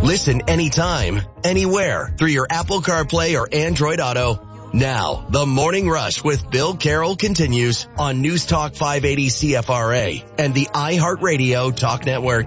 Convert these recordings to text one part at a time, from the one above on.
Listen anytime, anywhere through your Apple CarPlay or Android Auto. Now, the Morning Rush with Bill Carroll continues on News Talk 580 CFRA and the iHeartRadio Talk Network.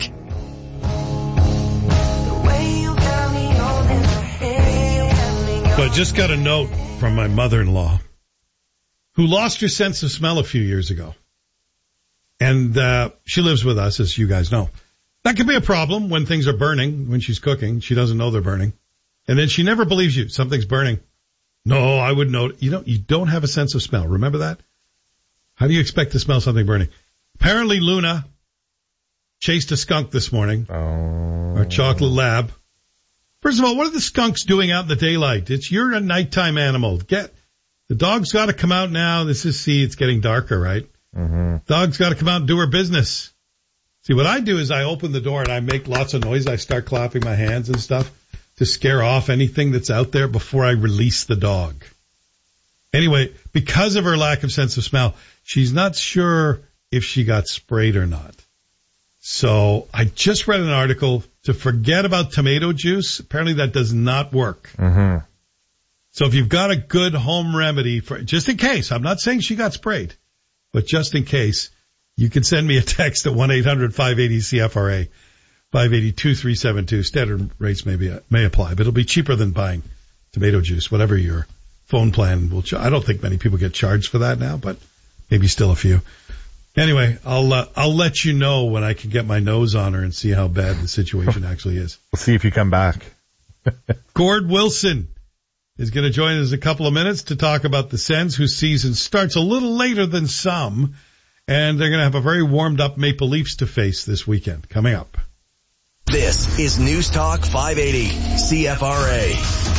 So I just got a note from my mother-in-law who lost her sense of smell a few years ago. And she lives with us, as you guys know. That can be a problem when things are burning, when she's cooking. She doesn't know they're burning. And then she never believes you. Something's burning. No, I would know. You don't have a sense of smell. Remember that? How do you expect to smell something burning? Apparently Luna chased a skunk this morning. Our chocolate lab. First of all, what are the skunks doing out in the daylight? You're a nighttime animal. The dog's got to come out now. It's getting darker, right? Mm-hmm. Dog's got to come out and do her business. See, what I do is I open the door and I make lots of noise. I start clapping my hands and stuff to scare off anything that's out there before I release the dog. Anyway, because of her lack of sense of smell, she's not sure if she got sprayed or not. So I just read an article to forget about tomato juice. Apparently that does not work. Mm-hmm. So if you've got a good home remedy for, just in case, I'm not saying she got sprayed, but just in case, you can send me a text at 1-800-580-CFRA, 580-2372. Standard rates may apply, but it'll be cheaper than buying tomato juice, whatever your phone plan will. I don't think many people get charged for that now, but maybe still a few. Anyway, I'll let you know when I can get my nose on her and see how bad the situation actually is. We'll see if you come back. Gord Wilson is going to join us in a couple of minutes to talk about the Sens, whose season starts a little later than some, and they're going to have a very warmed up Maple Leafs to face this weekend. Coming up. This is News Talk 580 CFRA.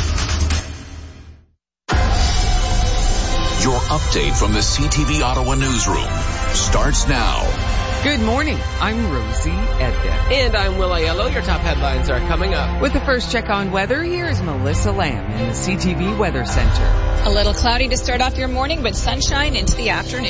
Your update from the CTV Ottawa newsroom starts now. Good morning. I'm Rosie Edgar. And I'm Will Aiello. Your top headlines are coming up. With the first check on weather, here's Melissa Lamb in the CTV Weather Center. A little cloudy to start off your morning, but sunshine into the afternoon.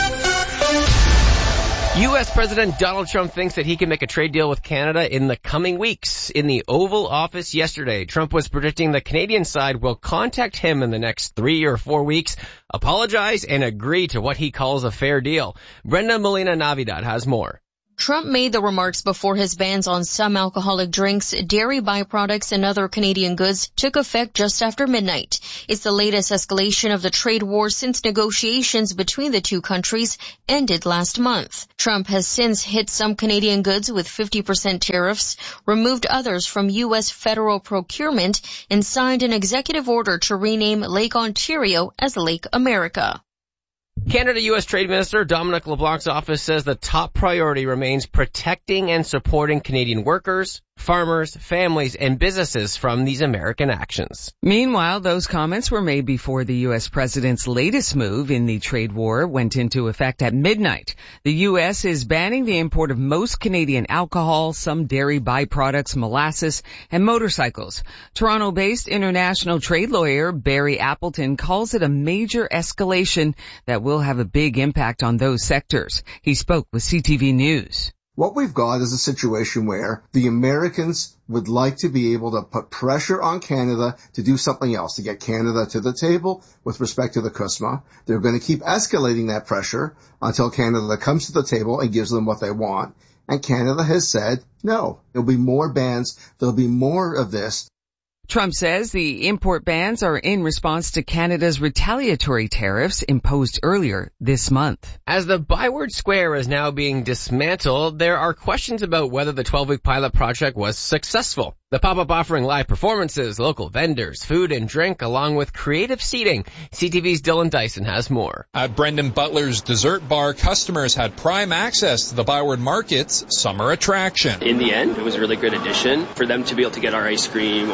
U.S. President Donald Trump thinks that he can make a trade deal with Canada in the coming weeks. In the Oval Office yesterday, Trump was predicting the Canadian side will contact him in the next 3 or 4 weeks, apologize, and agree to what he calls a fair deal. Brenda Molina-Navidad has more. Trump made the remarks before his bans on some alcoholic drinks, dairy byproducts, and other Canadian goods took effect just after midnight. It's the latest escalation of the trade war since negotiations between the two countries ended last month. Trump has since hit some Canadian goods with 50% tariffs, removed others from U.S. federal procurement, and signed an executive order to rename Lake Ontario as Lake America. Canada-U.S. Trade Minister Dominic LeBlanc's office says the top priority remains protecting and supporting Canadian workers, farmers, families, and businesses from these American actions. Meanwhile, those comments were made before the U.S. president's latest move in the trade war went into effect at midnight. The U.S. is banning the import of most Canadian alcohol, some dairy byproducts, molasses, and motorcycles. Toronto-based international trade lawyer Barry Appleton calls it a major escalation that will have a big impact on those sectors. He spoke with CTV News. What we've got is a situation where the Americans would like to be able to put pressure on Canada to do something else, to get Canada to the table with respect to the CUSMA. They're going to keep escalating that pressure until Canada comes to the table and gives them what they want. And Canada has said, no, there'll be more bans. There'll be more of this. Trump says the import bans are in response to Canada's retaliatory tariffs imposed earlier this month. As the Byward Square is now being dismantled, there are questions about whether the 12-week pilot project was successful. The pop-up offering live performances, local vendors, food and drink, along with creative seating. CTV's Dylan Dyson has more. At Brendan Butler's Dessert Bar, customers had prime access to the Byward Market's summer attraction. In the end, it was a really good addition for them to be able to get our ice cream or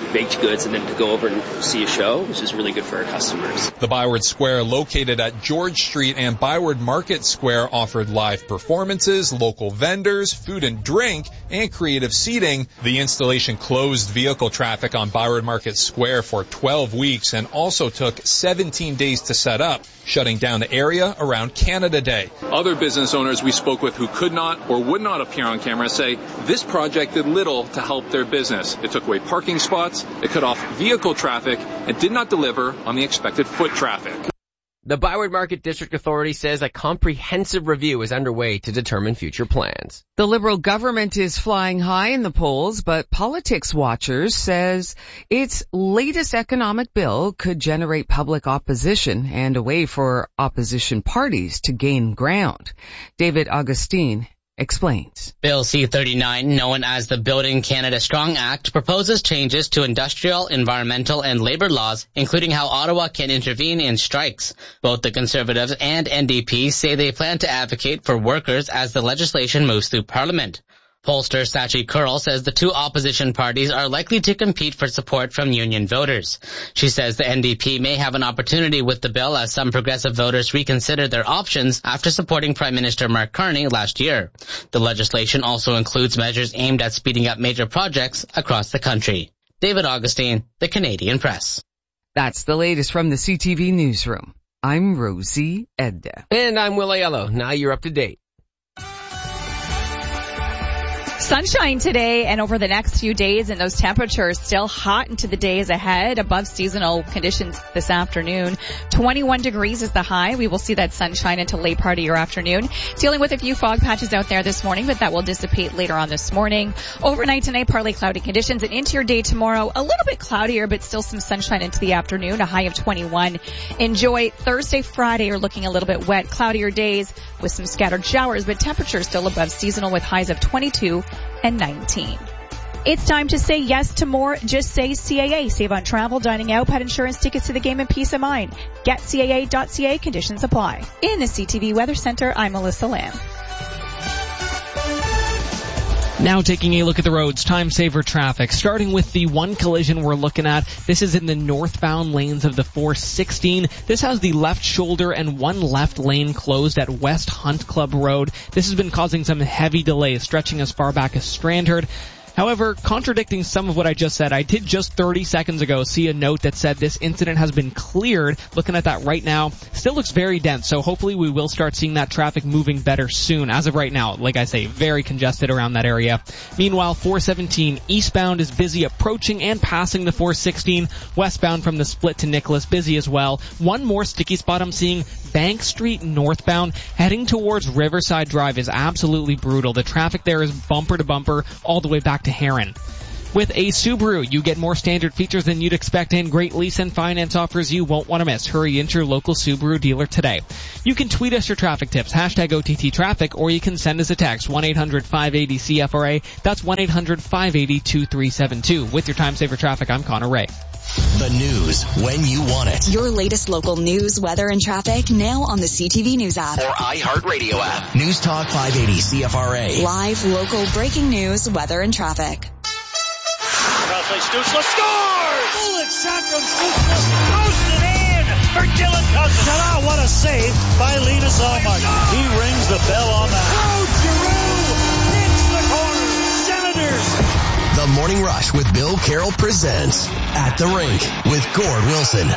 baked goods and then to go over and see a show, which is really good for our customers. The Byward Square, located at George Street and Byward Market Square, offered live performances, local vendors, food and drink, and creative seating. The installation closed vehicle traffic on Byward Market Square for 12 weeks and also took 17 days to set up, shutting down the area around Canada Day. Other business owners we spoke with who could not or would not appear on camera say this project did little to help their business. It took away parking spots, it cut off vehicle traffic, and did not deliver on the expected foot traffic. The Byward Market District Authority says a comprehensive review is underway to determine future plans. The Liberal government is flying high in the polls, but Politics Watchers says its latest economic bill could generate public opposition and a way for opposition parties to gain ground. David Augustine explains. Bill C-39, known as the Building Canada Strong Act, proposes changes to industrial, environmental, and labor laws, including how Ottawa can intervene in strikes. Both the Conservatives and NDP say they plan to advocate for workers as the legislation moves through Parliament. Pollster Sachi Kurl says the two opposition parties are likely to compete for support from union voters. She says the NDP may have an opportunity with the bill as some progressive voters reconsider their options after supporting Prime Minister Mark Carney last year. The legislation also includes measures aimed at speeding up major projects across the country. David Augustine, The Canadian Press. That's the latest from the CTV Newsroom. I'm Rosie Edda. And I'm Will Aiello. Now you're up to date. Sunshine today and over the next few days, and those temperatures still hot into the days ahead, above seasonal conditions this afternoon. 21 degrees is the high. We will see that sunshine until late part of your afternoon. Dealing with a few fog patches out there this morning, but that will dissipate later on this morning. Overnight tonight, partly cloudy conditions, and into your day tomorrow, a little bit cloudier, but still some sunshine into the afternoon, a high of 21. Enjoy Thursday, Friday are looking a little bit wet, cloudier days with some scattered showers, but temperatures still above seasonal with highs of 22 and 19. It's time to say yes to more. Just say CAA. Save on travel, dining out, pet insurance, tickets to the game, and peace of mind. Get CAA.ca. Conditions apply. In the CTV Weather Center, I'm Melissa Lamb. Now taking a look at the roads, time saver traffic. Starting with the one collision we're looking at. This is in the northbound lanes of the 416. This has the left shoulder and one left lane closed at West Hunt Club Road. This has been causing some heavy delays, stretching as far back as Strandherd. However, contradicting some of what I just said, I did just 30 seconds ago see a note that said this incident has been cleared. Looking at that right now, still looks very dense, so hopefully we will start seeing that traffic moving better soon. As of right now, like I say, very congested around that area. Meanwhile, 417 eastbound is busy approaching and passing the 416. Westbound from the split to Nicholas, busy as well. One more sticky spot I'm seeing, Bank Street northbound, heading towards Riverside Drive is absolutely brutal. The traffic there is bumper to bumper all the way back to Heron. With a Subaru, you get more standard features than you'd expect and great lease and finance offers you won't want to miss. Hurry into your local Subaru dealer today. You can tweet us your traffic tips, hashtag OTT Traffic, or you can send us a text, 1-800-580-CFRA. That's 1-800-580-2372. With your time saver traffic, I'm Connor Ray. The news when you want it. Your latest local news, weather, and traffic now on the CTV News app. Or iHeartRadio app. News Talk 580 CFRA. Live, local, breaking news, weather, and traffic. Stützle scores! Bullet shot from Stützle. Posted in for Dylan Cousins. Ta-da, what a save by Linus Allmark. He rings the bell on the Claude Giroux hits the corner. Senators. The Morning Rush with Bill Carroll presents At the Rink with Gord Wilson.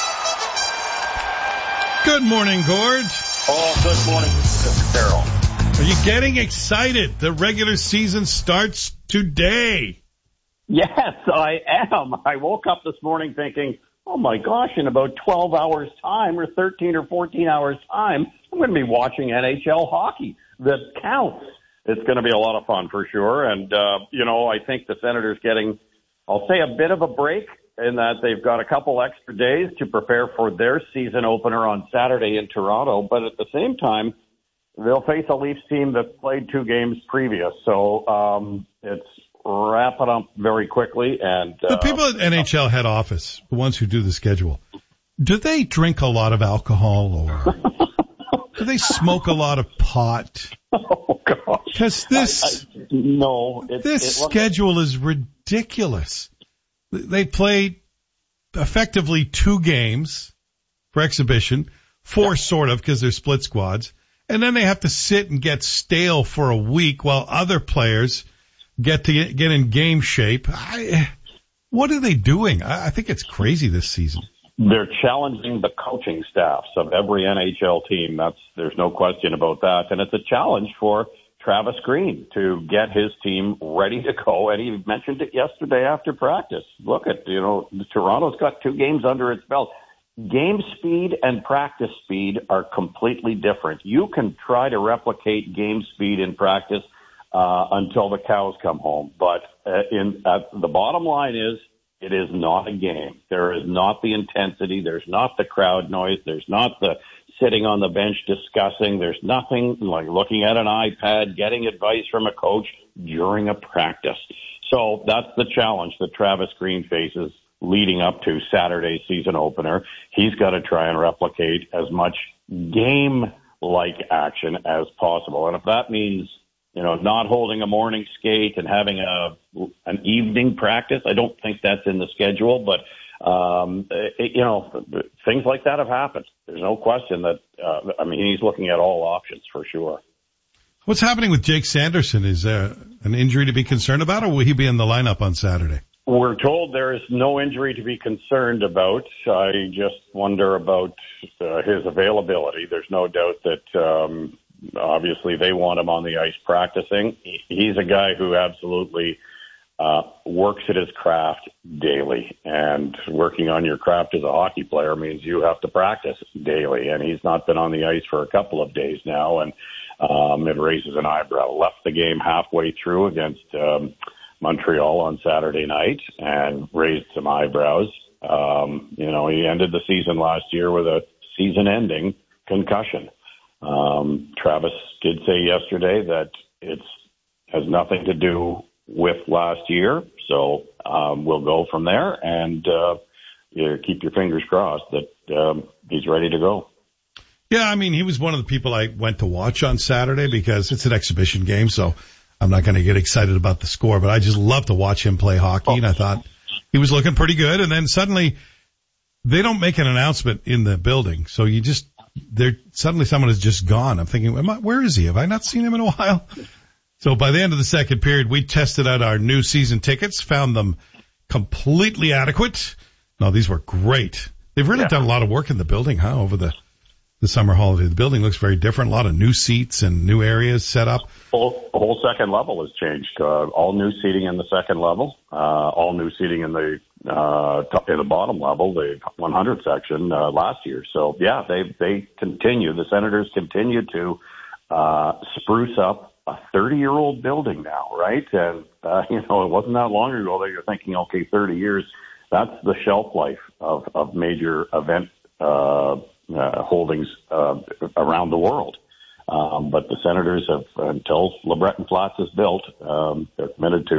Good morning, Gord. Oh, good morning, Mr. Carroll. Are you getting excited? The regular season starts today. Yes, I am. I woke up this morning thinking, oh my gosh, in about 12 hours time or 13 or 14 hours time, I'm going to be watching NHL hockey that counts. It's going to be a lot of fun for sure. And, I think the Senators getting, I'll say, a bit of a break in that they've got a couple extra days to prepare for their season opener on Saturday in Toronto. But at the same time, they'll face a Leafs team that played 2 games previous. So it's wrapping up very quickly. And the people at NHL head office, the ones who do the schedule, do they drink a lot of alcohol or do they smoke a lot of pot? Oh, gosh. Because this schedule is ridiculous. They play effectively 2 games for exhibition, 4 sort of, because they're split squads. And then they have to sit and get stale for a week while other players get in game shape. What are they doing? I think it's crazy this season. They're challenging the coaching staffs of every NHL team. There's no question about that. And it's a challenge for Travis Green to get his team ready to go. And he mentioned it yesterday after practice. Look at, Toronto's got 2 games under its belt. Game speed and practice speed are completely different. You can try to replicate game speed in practice until the cows come home. But the bottom line is, it is not a game. There is not the intensity. There's not the crowd noise. There's not the sitting on the bench discussing. There's nothing like looking at an iPad, getting advice from a coach during a practice. So that's the challenge that Travis Green faces leading up to Saturday's season opener. He's got to try and replicate as much game-like action as possible. And if that means, not holding a morning skate and having an evening practice, I don't think that's in the schedule, but, things like that have happened. There's no question that, he's looking at all options for sure. What's happening with Jake Sanderson? Is there an injury to be concerned about, or will he be in the lineup on Saturday? We're told there is no injury to be concerned about. I just wonder about his availability. There's no doubt that obviously they want him on the ice practicing. He's a guy who absolutely works at his craft daily. And working on your craft as a hockey player means you have to practice daily. And he's not been on the ice for a couple of days now. And it raises an eyebrow. Left the game halfway through against Montreal on Saturday night and raised some eyebrows. He ended the season last year with a season-ending concussion. Travis did say yesterday that it has nothing to do with last year, so we'll go from there and keep your fingers crossed that he's ready to go. Yeah, he was one of the people I went to watch on Saturday because it's an exhibition game, so I'm not going to get excited about the score, but I just love to watch him play hockey, and I thought he was looking pretty good. And then suddenly they don't make an announcement in the building, so suddenly someone is just gone. I'm thinking, where is he? Have I not seen him in a while? So by the end of the second period, we tested out our new season tickets, found them completely adequate. No, these were great. They've really done a lot of work in the building, over the summer holiday. The building looks very different. A lot of new seats and new areas set up. The whole second level has changed. All new seating in the second level. All new seating in the bottom level, the 100 section last year. So they continue. The Senators continue to spruce up a 30-year-old building now, right? And it wasn't that long ago that you're thinking, okay, 30 years. That's the shelf life of major event holdings around the world. But the Senators have, until LeBreton Flats is built, they're committed to